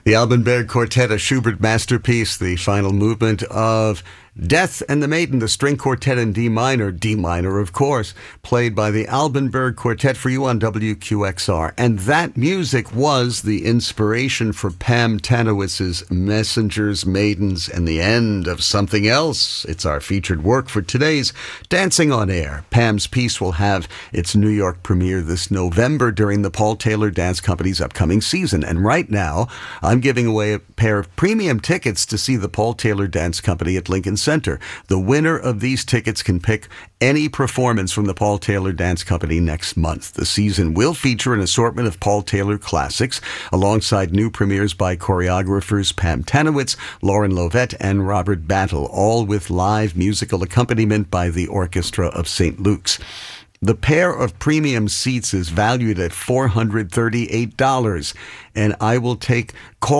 The Alban Quartet, a Schubert masterpiece, the final movement of Death and the Maiden, the string quartet in D minor, of course, played by the Alban Quartet for you on WQXR. And that music was the inspiration for Pam Tanowitz's Messengers, Maidens, and the End of Something Else. It's our featured work for today's Dancing on Air. Pam's piece will have its New York premiere this November during the Paul Taylor Dance Company's upcoming season. And right now, I'm giving away a pair of premium tickets to see the Paul Taylor Dance Company at Lincoln Center. The winner of these tickets can pick any performance from the Paul Taylor Dance Company next month. The season will feature an assortment of Paul Taylor classics alongside new premieres by choreographers Pam Tanowitz, Lauren Lovette, and Robert Battle, all with live musical accompaniment by the Orchestra of St. Luke's. The pair of premium seats is valued at $438, and I will take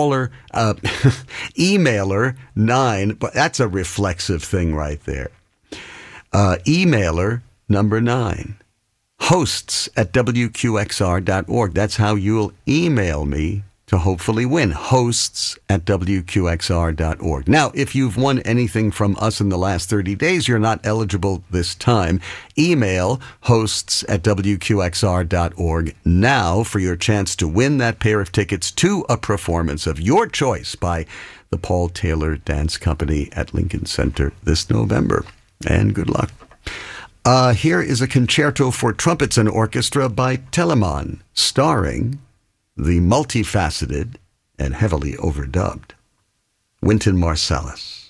emailer 9, but that's a reflexive thing right there. Emailer number 9, hosts@wqxr.org. That's how you'll email me to hopefully win, hosts@wqxr.org. Now, if you've won anything from us in the last 30 days, you're not eligible this time. Email hosts@wqxr.org now for your chance to win that pair of tickets to a performance of your choice by the Paul Taylor Dance Company at Lincoln Center this November. And good luck. Here is a concerto for trumpets and orchestra by Telemann, starring the multifaceted and heavily overdubbed Wynton Marsalis.